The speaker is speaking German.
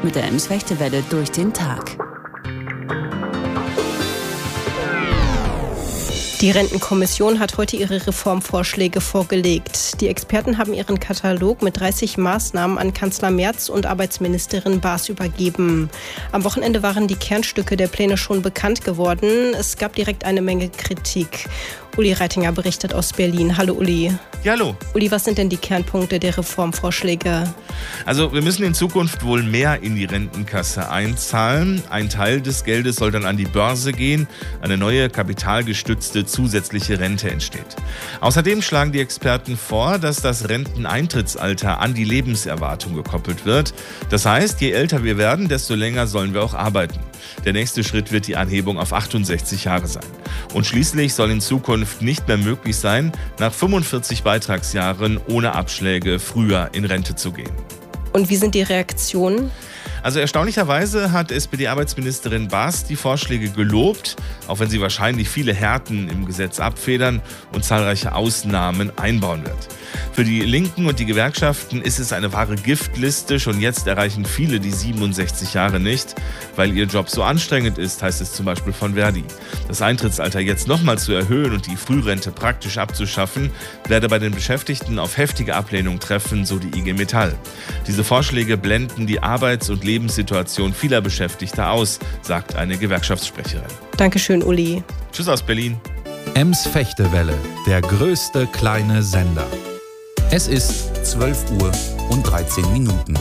mit der Ems-Fechte-Welle durch den Tag. Die Rentenkommission hat heute ihre Reformvorschläge vorgelegt. Die Experten haben ihren Katalog mit 30 Maßnahmen an Kanzler Merz und Arbeitsministerin Baas übergeben. Am Wochenende waren die Kernstücke der Pläne schon bekannt geworden. Es gab direkt eine Menge Kritik. Uli Reitinger berichtet aus Berlin. Hallo Uli. Ja, hallo. Uli, was sind denn die Kernpunkte der Reformvorschläge? Also wir müssen in Zukunft wohl mehr in die Rentenkasse einzahlen. Ein Teil des Geldes soll dann an die Börse gehen. Eine neue kapitalgestützte zusätzliche Rente entsteht. Außerdem schlagen die Experten vor, dass das Renteneintrittsalter an die Lebenserwartung gekoppelt wird. Das heißt, je älter wir werden, desto länger sollen wir auch arbeiten. Der nächste Schritt wird die Anhebung auf 68 Jahre sein. Und schließlich soll in Zukunft nicht mehr möglich sein, nach 45 Beitragsjahren ohne Abschläge früher in Rente zu gehen. Und wie sind die Reaktionen? Also erstaunlicherweise hat SPD-Arbeitsministerin Baas die Vorschläge gelobt, auch wenn sie wahrscheinlich viele Härten im Gesetz abfedern und zahlreiche Ausnahmen einbauen wird. Für die Linken und die Gewerkschaften ist es eine wahre Giftliste. Schon jetzt erreichen viele die 67 Jahre nicht, weil ihr Job so anstrengend ist, heißt es zum Beispiel von Verdi. Das Eintrittsalter jetzt nochmal zu erhöhen und die Frührente praktisch abzuschaffen, werde bei den Beschäftigten auf heftige Ablehnung treffen, so die IG Metall. Diese Vorschläge blenden die Arbeits- und Lebenssituation vieler Beschäftigter aus, sagt eine Gewerkschaftssprecherin. Dankeschön, Uli. Tschüss aus Berlin. Ems-Fechte-Welle, der größte kleine Sender. Es ist 12:13 Uhr.